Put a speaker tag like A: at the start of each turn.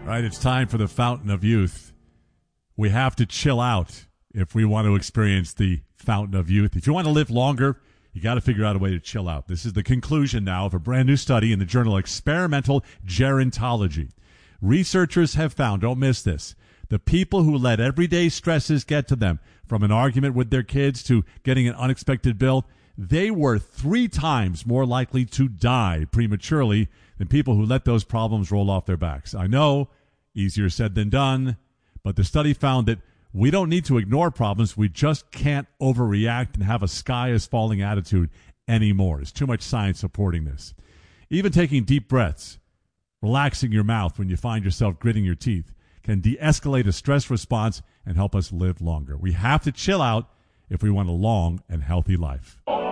A: right, it's time for the fountain of youth. We have to chill out if we want to experience the fountain of youth. If you want to live longer, you got to figure out a way to chill out. This is the conclusion now of a brand new study in the journal Experimental Gerontology. Researchers have found, don't miss this, the people who let everyday stresses get to them, from an argument with their kids to getting an unexpected bill, they were 3 times more likely to die prematurely than people who let those problems roll off their backs. I know, easier said than done, but the study found that we don't need to ignore problems. We just can't overreact and have a sky is falling attitude anymore. There's too much science supporting this. Even taking deep breaths, relaxing your mouth when you find yourself gritting your teeth, can de-escalate a stress response and help us live longer. We have to chill out if we want a long and healthy life.